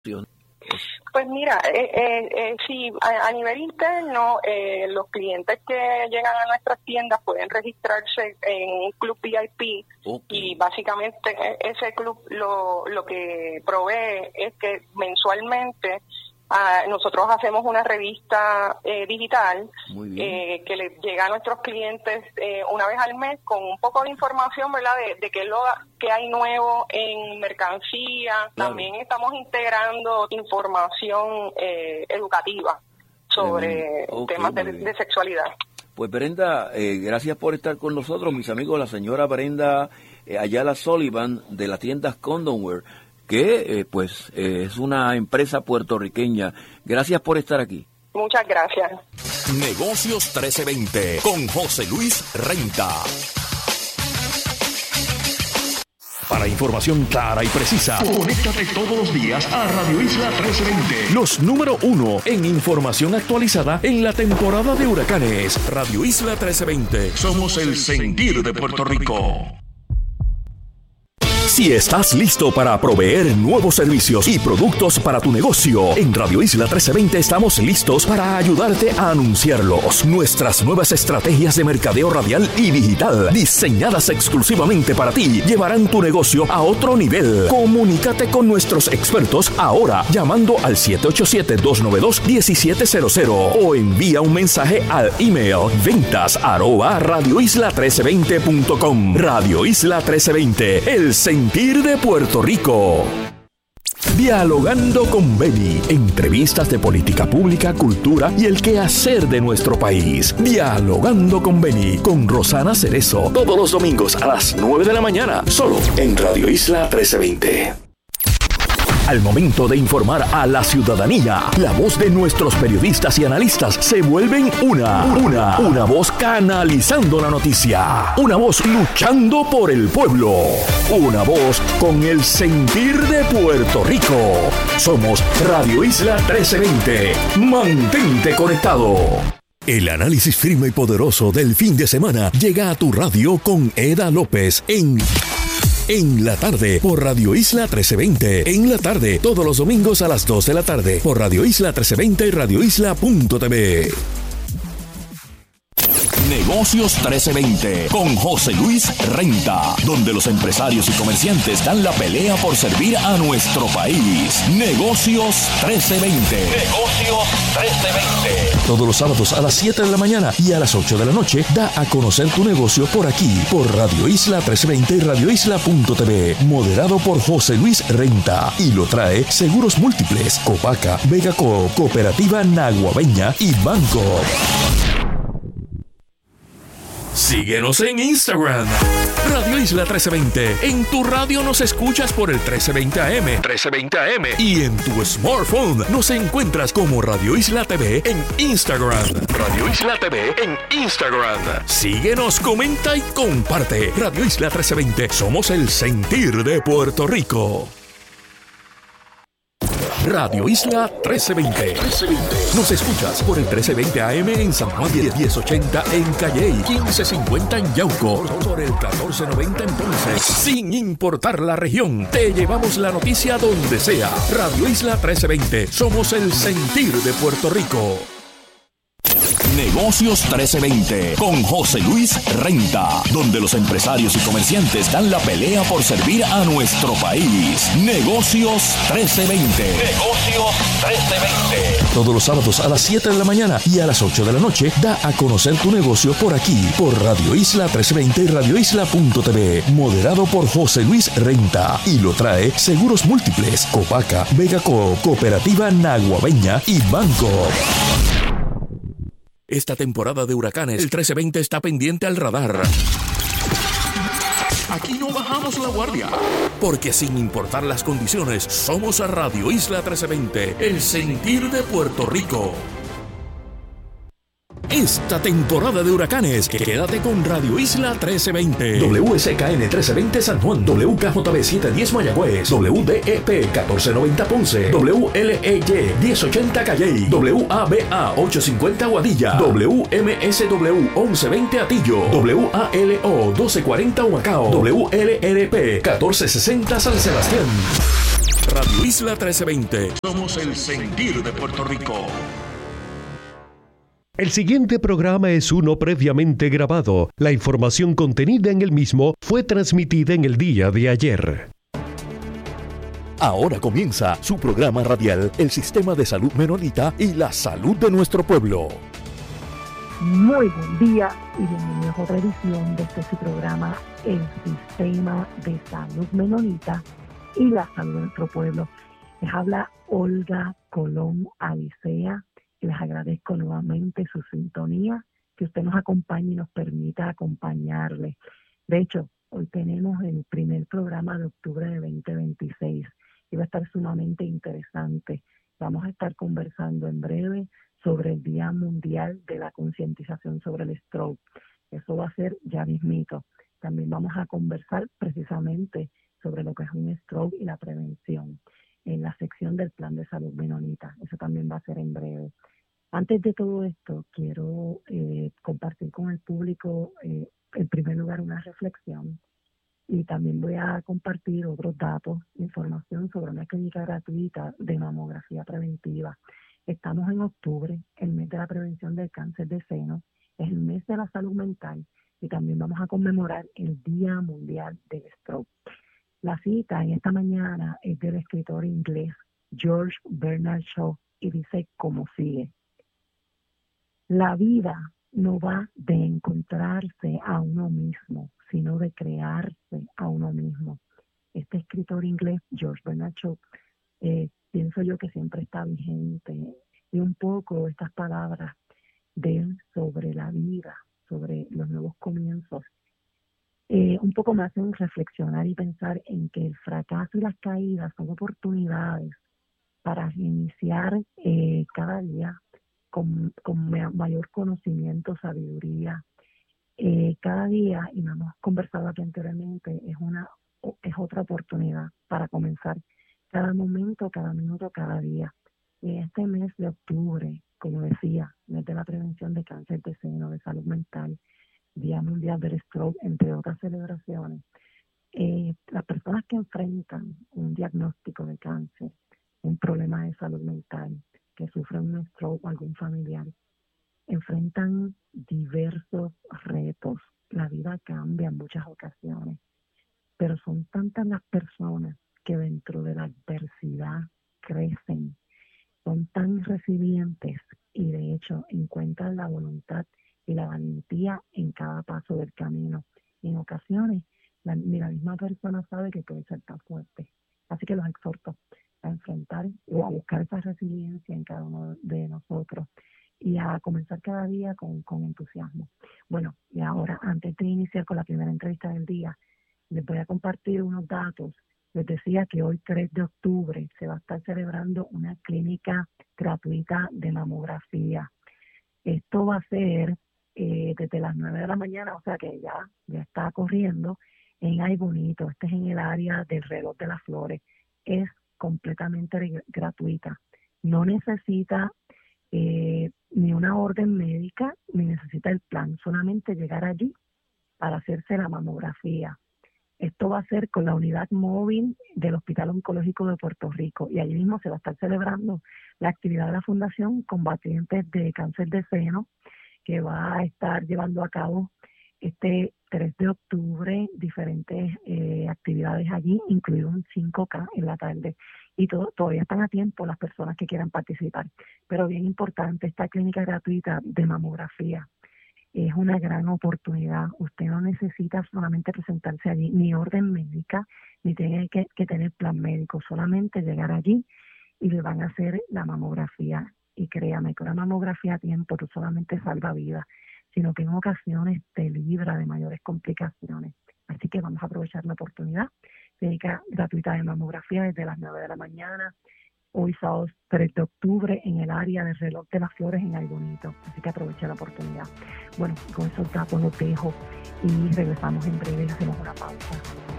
Pues mira, sí, a nivel interno, los clientes que llegan a nuestras tiendas pueden registrarse en un club VIP, y básicamente ese club lo que provee es que mensualmente nosotros hacemos una revista digital que le llega a nuestros clientes una vez al mes con un poco de información, ¿verdad?, de qué es lo que hay nuevo en mercancía. Claro. También estamos integrando información educativa sobre temas de sexualidad. Pues Brenda, gracias por estar con nosotros, mis amigos. La señora Brenda Ayala Sullivan de las tiendas Condomware, que es una empresa puertorriqueña. Gracias por estar aquí. Muchas gracias. Negocios 1320 con José Luis Renta. Para información clara y precisa, conéctate todos los días a Radio Isla 1320. Los número 1 en información actualizada en la temporada de huracanes. Radio Isla 1320. Somos el sentir de Puerto Rico. Si estás listo para proveer nuevos servicios y productos para tu negocio, en Radio Isla 1320 estamos listos para ayudarte a anunciarlos. Nuestras nuevas estrategias de mercadeo radial y digital, diseñadas exclusivamente para ti, llevarán tu negocio a otro nivel. Comunícate con nuestros expertos ahora llamando al 787-292-1700 o envía un mensaje al email ventas@radioisla1320.com. Radio Isla 1320, el sentir de Puerto Rico. Dialogando con Beni, entrevistas de política pública, cultura y el quehacer de nuestro país. Dialogando con Beni, con Rosana Cerezo, todos los domingos a las 9 de la mañana, solo en Radio Isla 1320. Al momento de informar a la ciudadanía, la voz de nuestros periodistas y analistas se vuelven una voz canalizando la noticia, una voz luchando por el pueblo, una voz con el sentir de Puerto Rico. Somos Radio Isla 1320. Mantente conectado. El análisis firme y poderoso del fin de semana llega a tu radio con Eda López en la tarde por Radio Isla 1320. En la tarde, todos los domingos a las 2 de la tarde por Radio Isla 1320 y radioisla.tv. Negocios 1320 con José Luis Renta, donde los empresarios y comerciantes dan la pelea por servir a nuestro país. Negocios 1320. Negocios 1320. Todos los sábados a las 7 de la mañana y a las 8 de la noche, da a conocer tu negocio por aquí, por Radio Isla 1320 y radioisla.tv. Moderado por José Luis Renta. Y lo trae Seguros Múltiples, Copaca, Vegaco, Cooperativa Naguabeña y Banco. Síguenos en Instagram, Radio Isla 1320. En tu radio nos escuchas por el 1320 AM. Y en tu smartphone nos encuentras como Radio Isla TV en Instagram. Radio Isla TV en Instagram. Síguenos, comenta y comparte. Radio Isla 1320. Somos el sentir de Puerto Rico. Radio Isla 1320. Nos escuchas por el 1320 AM en San Juan, 1080 en Calley, 1550 en Yauco, por el 1490 en Ponce. Sin importar la región, te llevamos la noticia donde sea. Radio Isla 1320. Somos el sentir de Puerto Rico. Negocios 1320 con José Luis Renta, donde los empresarios y comerciantes dan la pelea por servir a nuestro país. Negocios 1320. Negocios 1320. Todos los sábados a las 7 de la mañana y a las 8 de la noche, da a conocer tu negocio por aquí, por Radio Isla 1320 y radioisla.tv. Moderado por José Luis Renta. Y lo trae Seguros Múltiples, Copaca, Vegaco, Cooperativa Naguabeña y Banco. Esta temporada de huracanes, el 1320 está pendiente al radar. Aquí no bajamos la guardia, porque sin importar las condiciones, somos a Radio Isla 1320, el sentir de Puerto Rico. Esta temporada de huracanes, quédate con Radio Isla 1320. WSKN 1320 San Juan, WKJB 710 Mayagüez, WDEP 1490 Ponce, WLEY 1080 Calley, WABA 850 Guadilla, WMSW 1120 Atillo, WALO 1240 Humacao, WLRP 1460 San Sebastián. Radio Isla 1320. Somos el sentir de Puerto Rico. El siguiente programa es uno previamente grabado. La información contenida en el mismo fue transmitida en el día de ayer. Ahora comienza su programa radial, el Sistema de Salud Menonita y la salud de nuestro pueblo. Muy buen día y bienvenidos a otra edición de este su programa, el Sistema de Salud Menonita y la salud de nuestro pueblo. Les habla Olga Colón Alicea y les agradezco nuevamente su sintonía, que usted nos acompañe y nos permita acompañarle. De hecho, hoy tenemos el primer programa de octubre de 2026 y va a estar sumamente interesante. Vamos a estar conversando en breve sobre el Día Mundial de la Concientización sobre el Stroke. Eso va a ser ya mismito. También vamos a conversar precisamente sobre lo que es un stroke y la prevención en la sección del Plan de Salud Menonita. Eso también va a ser en breve. Antes de todo esto, quiero compartir con el público, en primer lugar, una reflexión. Y también voy a compartir otros datos, información sobre una clínica gratuita de mamografía preventiva. Estamos en octubre, el mes de la prevención del cáncer de seno, es el mes de la salud mental y también vamos a conmemorar el Día Mundial del Stroke. La cita en esta mañana es del escritor inglés George Bernard Shaw y dice como sigue: la vida no va de encontrarse a uno mismo, sino de crearse a uno mismo. Este escritor inglés, George Bernard Shaw, pienso yo que siempre está vigente, y un poco estas palabras de él sobre la vida, sobre los nuevos comienzos, un poco me hacen reflexionar y pensar en que el fracaso y las caídas son oportunidades para reiniciar cada día con mayor conocimiento, sabiduría. Cada día, y lo hemos conversado aquí anteriormente, es otra oportunidad para comenzar cada momento, cada minuto, cada día. Y en este mes de octubre, como decía, mes de la prevención de cáncer de seno, de salud mental, Día Mundial del Stroke, entre otras celebraciones, las personas que enfrentan un diagnóstico de cáncer, un problema de salud mental, que sufren un stroke o algún familiar, enfrentan diversos retos. La vida cambia en muchas ocasiones, pero son tantas las personas que dentro de la adversidad crecen, son tan resilientes y de hecho encuentran la voluntad y la valentía en cada paso del camino. En ocasiones, ni la misma persona sabe que puede ser tan fuerte. Así que los exhorto a enfrentar o a buscar esa resiliencia en cada uno de nosotros y a comenzar cada día con entusiasmo. Bueno, y ahora, antes de iniciar con la primera entrevista del día, les voy a compartir unos datos. Les decía que hoy, 3 de octubre, se va a estar celebrando una clínica gratuita de mamografía. Esto va a ser desde las 9 de la mañana, o sea que ya está corriendo, en Ay Bonito. Este es en el área del Reloj de las Flores. Es completamente gratuita. No necesita ni una orden médica, ni necesita el plan. Solamente llegar allí para hacerse la mamografía. Esto va a ser con la unidad móvil del Hospital Oncológico de Puerto Rico y allí mismo se va a estar celebrando la actividad de la Fundación Combatientes de Cáncer de Seno, que va a estar llevando a cabo este 3 de octubre diferentes actividades allí, incluido un 5K en la tarde. Y todavía están a tiempo las personas que quieran participar. Pero bien importante, esta clínica gratuita de mamografía es una gran oportunidad. Usted no necesita solamente presentarse allí, ni orden médica, ni tiene que tener plan médico. Solamente llegar allí y le van a hacer la mamografía. Y créame que una mamografía a tiempo no solamente salva vidas, sino que en ocasiones te libra de mayores complicaciones. Así que vamos a aprovechar la oportunidad. Clínica gratuita de mamografía desde las 9 de la mañana. Hoy sábado 3 de octubre en el área del Reloj de las Flores en Ay Bonito. Así que aproveche la oportunidad. Bueno, con esos datos los dejo y regresamos en breve y hacemos una pausa.